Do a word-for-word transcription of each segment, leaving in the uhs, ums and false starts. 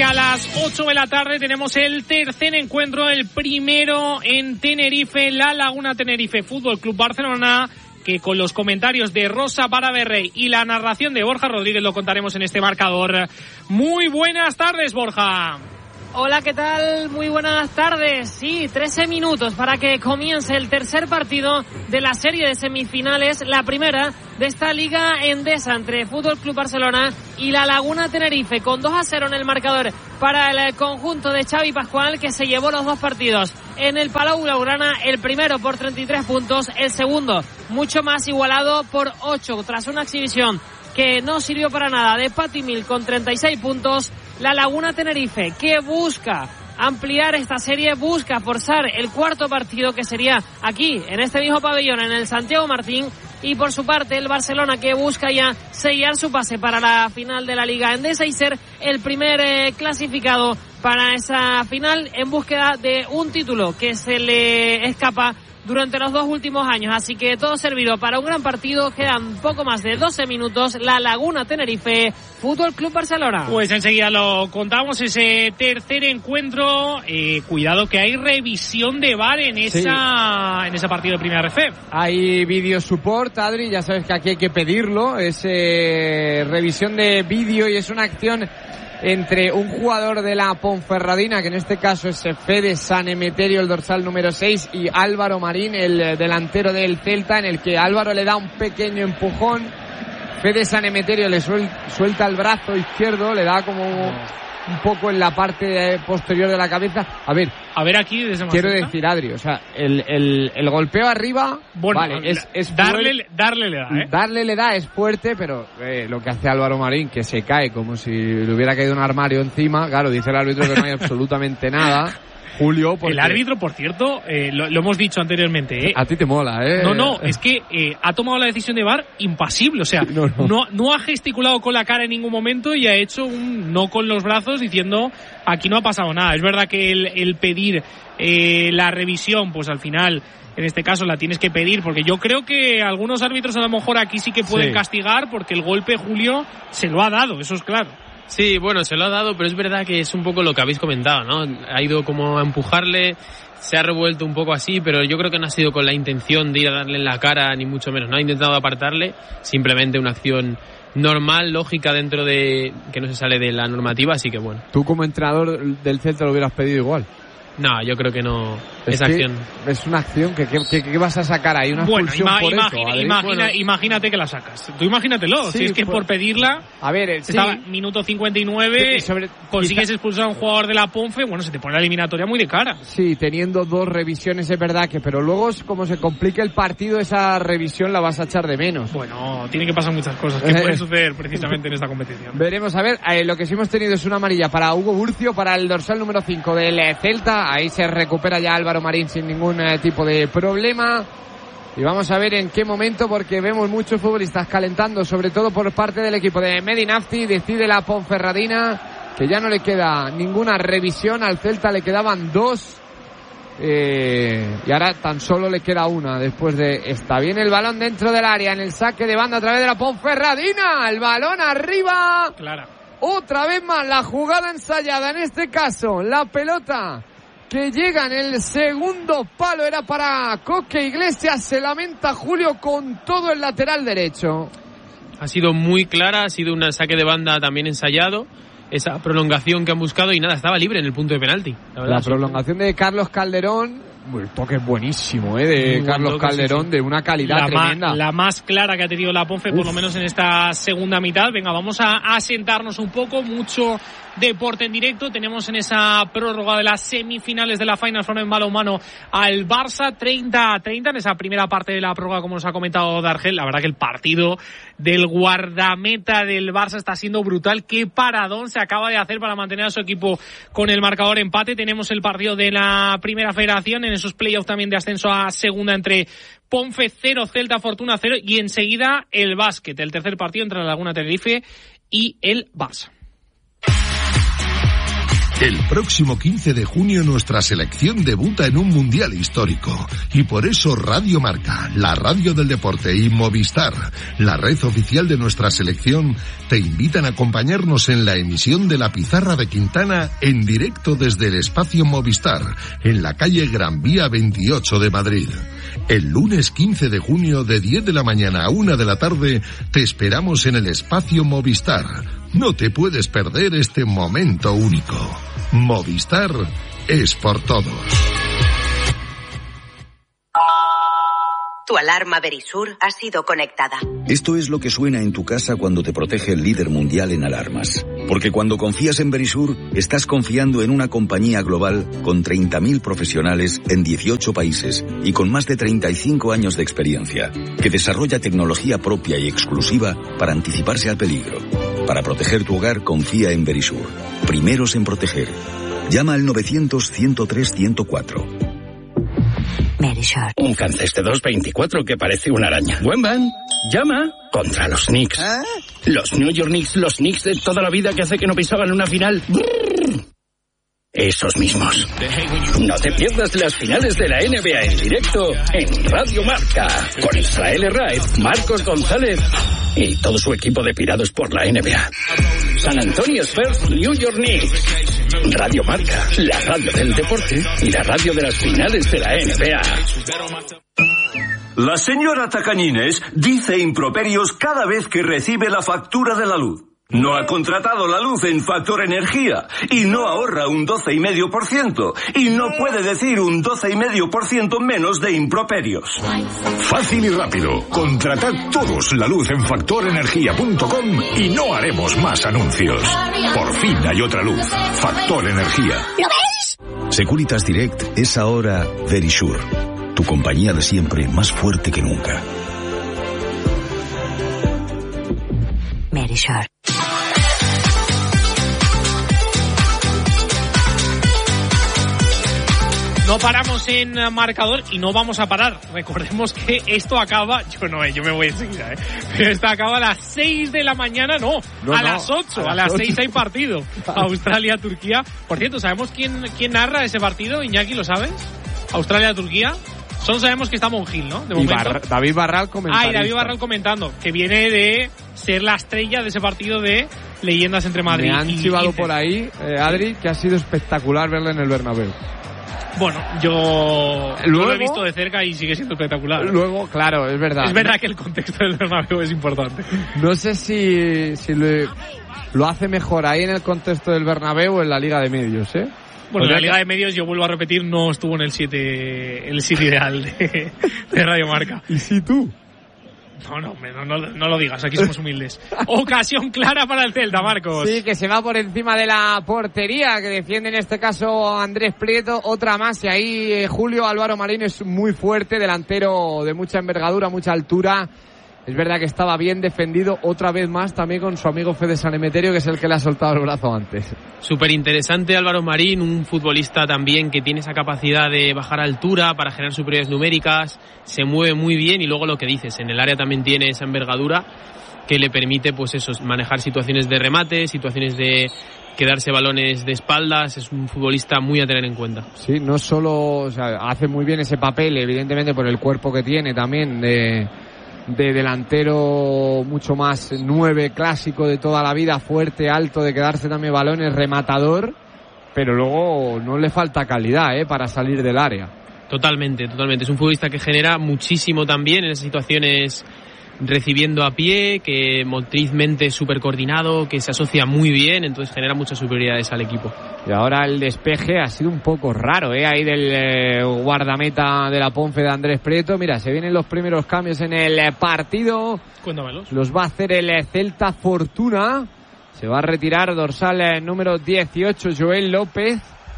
a las ocho de la tarde tenemos el tercer encuentro, el primero en Tenerife, La Laguna Tenerife Fútbol Club Barcelona, que con los comentarios de Rosa Paraverrey y la narración de Borja Rodríguez lo contaremos en este marcador. Muy buenas tardes, Borja. Hola, ¿qué tal? Muy buenas tardes. Sí, trece minutos para que comience el tercer partido de la serie de semifinales, la primera de esta Liga Endesa entre Fútbol Club Barcelona y La Laguna Tenerife, con dos a cero en el marcador para el conjunto de Xavi Pascual, que se llevó los dos partidos en el Palau Blaugrana, el primero por treinta y tres puntos, el segundo mucho más igualado por ocho, tras una exhibición que no sirvió para nada de Pati Mil con treinta y seis puntos. La Laguna Tenerife, que busca ampliar esta serie, busca forzar el cuarto partido, que sería aquí, en este mismo pabellón, en el Santiago Martín. Y por su parte el Barcelona, que busca ya sellar su pase para la final de la Liga Endesa y ser el primer eh, clasificado para esa final, en búsqueda de un título que se le escapa durante los dos últimos años. Así que todo servido para un gran partido. Quedan poco más de doce minutos. La Laguna Tenerife, Fútbol Club Barcelona. Pues enseguida lo contamos, ese tercer encuentro. Eh, cuidado que hay revisión de V A R en esa sí. en ese partido de Primera F. Hay video support, Adri, ya sabes que aquí hay que pedirlo. Es eh, revisión de vídeo y es una acción entre un jugador de la Ponferradina, que en este caso es Fede San Emeterio, el dorsal número seis, y Álvaro Marín, el delantero del Celta, en el que Álvaro le da un pequeño empujón. Fede San Emeterio le suel, suelta el brazo izquierdo, le da como un poco en la parte posterior de la cabeza. A ver, a ver aquí desde quiero decir, Adri, o sea, el, el, el golpeo arriba, bueno, vale, es, es darle, darle le da, ¿eh? Darle le da, es fuerte, pero eh, lo que hace Álvaro Marín, que se cae como si le hubiera caído un armario encima, claro, dice el árbitro que no hay absolutamente nada. Julio, porque... El árbitro, por cierto, eh, lo, lo hemos dicho anteriormente, ¿eh? A ti te mola, ¿eh? No, no, es que eh, ha tomado la decisión de V A R impasible, o sea, no, no. No, no ha gesticulado con la cara en ningún momento y ha hecho un no con los brazos diciendo aquí no ha pasado nada. Es verdad que el, el pedir eh, la revisión, pues al final, en este caso la tienes que pedir, porque yo creo que algunos árbitros a lo mejor aquí sí que pueden sí. castigar, porque el golpe Julio se lo ha dado, eso es claro. Sí, bueno, se lo ha dado, pero es verdad que es un poco lo que habéis comentado, ¿no? Ha ido como a empujarle, se ha revuelto un poco así, pero yo creo que no ha sido con la intención de ir a darle en la cara, ni mucho menos, no ha intentado apartarle, simplemente una acción normal, lógica, dentro de que no se sale de la normativa, así que bueno. Tú como entrenador del Celta lo hubieras pedido igual. No, yo creo que no. Es esa que acción. Es una acción que, que, que, que vas a sacar ahí, una bueno, expulsión ima, por imagina, eso. Imagina, bueno. Imagínate que la sacas. Tú imagínatelo. Sí, si es que por, por pedirla. A ver, el, estaba sí. minuto cincuenta y nueve. Sobre, consigues quizá, expulsar a un jugador de la Ponfe. Bueno, se te pone la eliminatoria muy de cara. Sí, teniendo dos revisiones es verdad que, pero luego como se complica el partido, esa revisión la vas a echar de menos. Bueno, tiene que pasar muchas cosas que pueden suceder precisamente en esta competición. Veremos, a ver, eh, lo que sí hemos tenido es una amarilla para Hugo Burcio, para el dorsal número cinco del Celta. Ahí se recupera ya Álvaro Marín sin ningún eh, tipo de problema. Y vamos a ver en qué momento, porque vemos muchos futbolistas calentando, sobre todo por parte del equipo de Medinafti. Decide la Ponferradina que ya no le queda ninguna revisión. Al Celta le quedaban dos. Eh, y ahora tan solo le queda una después de esta. Viene el balón dentro del área en el saque de banda a través de la Ponferradina. El balón arriba. Clara. Otra vez más la jugada ensayada, en este caso la pelota que llega en el segundo palo era para Coque Iglesias. Se lamenta Julio con todo el lateral derecho. Ha sido muy clara, ha sido un saque de banda también ensayado. Esa prolongación que han buscado y nada, estaba libre en el punto de penalti. La, verdad, la prolongación de Carlos Calderón. El toque es buenísimo, ¿eh? De muy Carlos toque, Calderón, sí, sí. De una calidad la tremenda. Ma, la más clara que ha tenido la Ponfe, Uf. por lo menos en esta segunda mitad. Venga, vamos a, a sentarnos un poco. Mucho deporte en directo. Tenemos en esa prórroga de las semifinales de la Final Four en balonmano al Barça, treinta a treinta en esa primera parte de la prórroga, como nos ha comentado Dargel. La verdad que el partido del guardameta del Barça está siendo brutal. Qué paradón se acaba de hacer para mantener a su equipo con el marcador empate. Tenemos el partido de la Primera Federación en esos playoffs también de ascenso a segunda entre Ponfe cero, Celta Fortuna cero, y enseguida el básquet, el tercer partido entre la Laguna Tenerife y el Barça. El próximo quince de junio nuestra selección debuta en un mundial histórico. Y por eso Radio Marca, la radio del deporte, y Movistar, la red oficial de nuestra selección, te invitan a acompañarnos en la emisión de La Pizarra de Quintana en directo desde el espacio Movistar, en la calle Gran Vía veintiocho de Madrid. El lunes quince de junio de diez de la mañana a una de la tarde te esperamos en el espacio Movistar. No te puedes perder este momento único. Movistar es por todos. Tu alarma Verisur ha sido conectada. Esto es lo que suena en tu casa cuando te protege el líder mundial en alarmas. Porque cuando confías en Verisur, estás confiando en una compañía global con treinta mil profesionales en dieciocho países y con más de treinta y cinco años de experiencia, que desarrolla tecnología propia y exclusiva para anticiparse al peligro. Para proteger tu hogar, confía en Verisur. Primeros en proteger. Llama al novecientos, ciento tres, ciento cuatro. Verisur. Un Canceste dos veinticuatro que parece una araña. Buen van. Llama contra los Knicks. ¿Ah? Los New York Knicks, los Knicks de toda la vida que hace que no pisaban una final. Brrr. Esos mismos. No te pierdas las finales de la N B A en directo en Radio Marca. Con Israel Herraiz, Marcos González y todo su equipo de pirados por la N B A. San Antonio Spurs, New York Knicks. Radio Marca, la radio del deporte y la radio de las finales de la N B A. La señora Tacañines dice improperios cada vez que recibe la factura de la luz. No ha contratado la luz en Factor Energía y no ahorra un doce coma cinco por ciento y no puede decir un doce coma cinco por ciento menos de improperios. Fácil y rápido. Contratad todos la luz en factor energía punto com y no haremos más anuncios. Por fin hay otra luz. Factor Energía. ¿Lo veis? Securitas Direct es ahora Verisur. Tu compañía de siempre, más fuerte que nunca. Verisur. No paramos en marcador y no vamos a parar. Recordemos que esto acaba, yo no, yo me voy enseguida, ¿eh? Pero esto acaba a las seis de la mañana, no, no a no, las ocho, a, a las seis hay partido. Australia-Turquía. Por cierto, ¿sabemos quién, quién narra ese partido? Iñaki, ¿lo sabes? Australia-Turquía. Solo sabemos que está Monjil, ¿no? De momento. Y Bar- David Barral comentando. Ah, y David Barral comentando, que viene de ser la estrella de ese partido de Leyendas entre Madrid. Me han y chivado Inter. por ahí, eh, Adri, que ha sido espectacular verle en el Bernabéu. Bueno, yo luego, lo he visto de cerca y sigue siendo espectacular. Luego, claro, es verdad. Es verdad que el contexto del Bernabéu es importante. No sé si, si lo, lo hace mejor ahí en el contexto del Bernabéu o en la Liga de Medios, ¿eh? Bueno, la Liga de Medios, yo vuelvo a repetir, no estuvo en el siete el siete ideal de, de Radio Marca. ¿Y si tú? No, no, no, no, no lo digas, aquí somos humildes. Ocasión clara para el Celta, Marcos. Sí, que se va por encima de la portería, que defiende en este caso Andrés Prieto, otra más, y ahí eh, Julio Álvaro Marín es muy fuerte, delantero de mucha envergadura, mucha altura. Es verdad que estaba bien defendido otra vez más también con su amigo Fede San Emeterio, que es el que le ha soltado el brazo antes. Súper interesante Álvaro Marín, un futbolista también que tiene esa capacidad de bajar altura para generar superioridades numéricas, se mueve muy bien y luego lo que dices, en el área también tiene esa envergadura que le permite pues eso, manejar situaciones de remate, situaciones de quedarse balones de espaldas, es un futbolista muy a tener en cuenta. Sí, no solo, o sea, hace muy bien ese papel, evidentemente por el cuerpo que tiene también de... de delantero mucho más nueve clásico de toda la vida, fuerte, alto, de quedarse también balones, rematador, pero luego no le falta calidad ¿eh? para salir del área. Totalmente, totalmente. Es un futbolista que genera muchísimo también en esas situaciones recibiendo a pie, que motrizmente es súper coordinado, que se asocia muy bien, entonces genera muchas superioridades al equipo. Y ahora el despeje ha sido un poco raro, ¿eh? Ahí del eh, guardameta de la Ponfe de Andrés Prieto. Mira, se vienen los primeros cambios en el eh, partido. Cuéntamelos. Los va a hacer el eh, Celta Fortuna. Se va a retirar dorsal eh, número dieciocho, Joel López.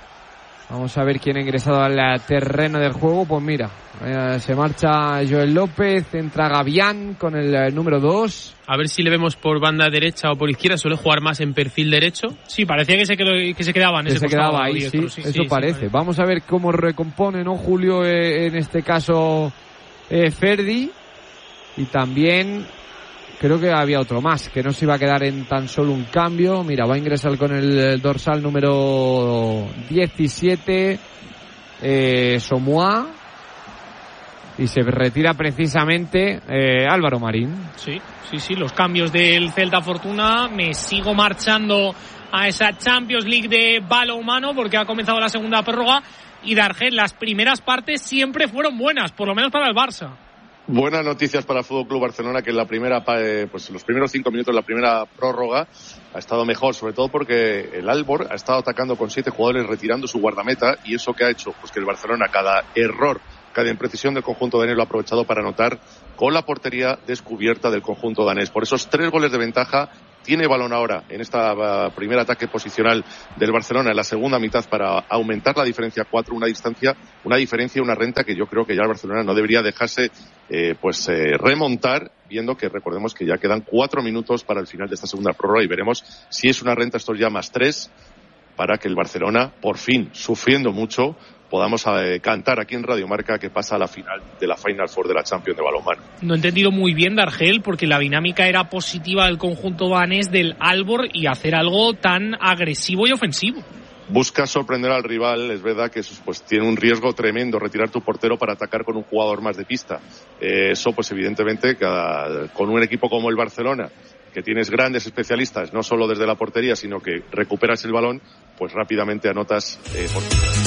Vamos a ver quién ha ingresado al eh, terreno del juego. Pues mira, eh, se marcha Joel López, entra Gavián con el eh, número dos. A ver si le vemos por banda derecha o por izquierda. Suele jugar más en perfil derecho. Sí, parecía que se, quedó, que se quedaba en que ese se quedaba ahí, diestro, sí, sí, eso sí, parece. Sí, parece. Vamos a ver cómo recompone, ¿no, Julio? Eh, en este caso, eh, Ferdi. Y también creo que había otro más, que no se iba a quedar en tan solo un cambio. Mira, va a ingresar con el dorsal número diecisiete, eh, Somoa, y se retira precisamente eh, Álvaro Marín. Sí, sí, sí, los cambios del Celta Fortuna. Me sigo marchando a esa Champions League de balonmano porque ha comenzado la segunda prórroga y Dargel, las primeras partes siempre fueron buenas, por lo menos para el Barça. Buenas noticias para el Fútbol Club Barcelona, que en la primera, pues los primeros cinco minutos de la primera prórroga ha estado mejor, sobre todo porque el Albor ha estado atacando con siete jugadores, retirando su guardameta, y eso que ha hecho, pues que el Barcelona, cada error, cada imprecisión del conjunto danés lo ha aprovechado para anotar con la portería descubierta del conjunto danés. Por esos tres goles de ventaja, tiene balón ahora en esta uh, primer ataque posicional del Barcelona en la segunda mitad para aumentar la diferencia a cuatro, una distancia, una diferencia, una renta que yo creo que ya el Barcelona no debería dejarse eh, pues eh, remontar, viendo que recordemos que ya quedan cuatro minutos para el final de esta segunda prórroga y veremos si es una renta, estos ya más tres, para que el Barcelona, por fin, sufriendo mucho, podamos eh, cantar aquí en Radio Marca que pasa a la final de la Final Four de la Champions de balonmano. No he entendido muy bien, Dargel, porque la dinámica era positiva del conjunto danés del Albor y hacer algo tan agresivo y ofensivo. Busca sorprender al rival, es verdad que eso pues tiene un riesgo tremendo retirar tu portero para atacar con un jugador más de pista. Eh, eso pues evidentemente cada, con un equipo como el Barcelona, que tienes grandes especialistas, no solo desde la portería, sino que recuperas el balón, pues rápidamente anotas eh, por